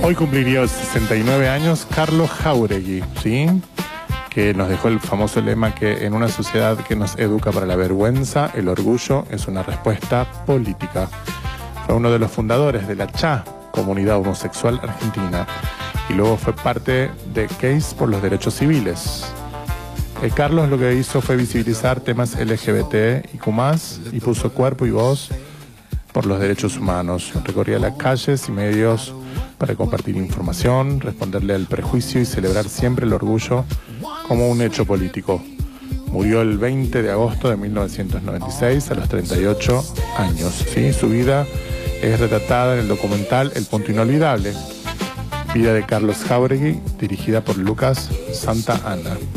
Hoy cumpliría 69 años Carlos Jáuregui, ¿sí? Que nos dejó el famoso lema que en una sociedad que nos educa para la vergüenza, el orgullo es una respuesta política. Fue uno de los fundadores de la CHA, Comunidad Homosexual Argentina, y luego fue parte de Case por los Derechos Civiles. Carlos lo que hizo fue visibilizar temas LGBT y Q+, y puso cuerpo y voz por los derechos humanos. Recorría las calles y medios para compartir información, responderle al prejuicio y celebrar siempre el orgullo como un hecho político. Murió el 20 de agosto de 1996 a los 38 años. ¿Sí? Su vida es retratada en el documental El Punto Inolvidable, vida de Carlos Jáuregui, dirigida por Lucas Santa Ana.